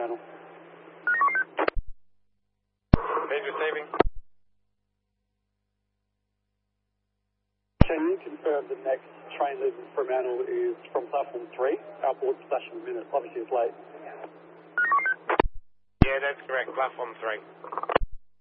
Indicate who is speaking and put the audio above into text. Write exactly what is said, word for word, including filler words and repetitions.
Speaker 1: Fremantle.
Speaker 2: Lead receiving.
Speaker 1: Can you confirm the next train leaving Fremantle is from platform three? Our board station a minute, obviously it's late.
Speaker 2: Yeah, that's correct, platform three.